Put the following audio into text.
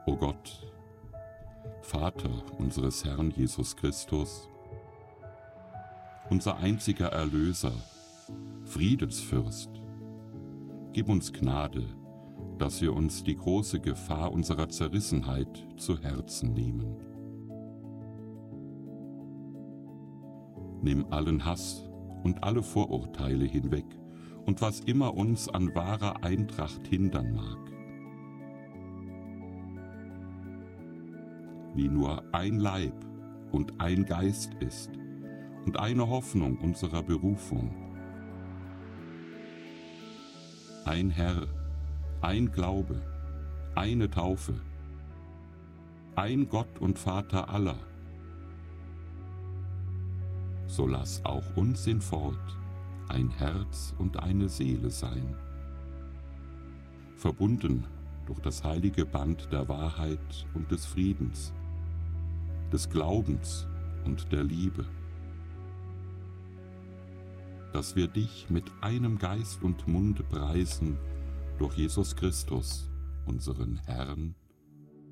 O Gott, Vater unseres Herrn Jesus Christus, unser einziger Erlöser, Friedensfürst, gib uns Gnade, dass wir uns die große Gefahr unserer Zerrissenheit zu Herzen nehmen. Nimm allen Hass und alle Vorurteile hinweg und was immer uns an wahrer Eintracht hindern mag. Wie nur ein Leib und ein Geist ist und eine Hoffnung unserer Berufung. Ein Herr, ein Glaube, eine Taufe, ein Gott und Vater aller. So lass auch uns hinfort ein Herz und eine Seele sein, verbunden durch das heilige Band der Wahrheit und des Friedens, des Glaubens und der Liebe, dass wir dich mit einem Geist und Munde preisen durch Jesus Christus, unseren Herrn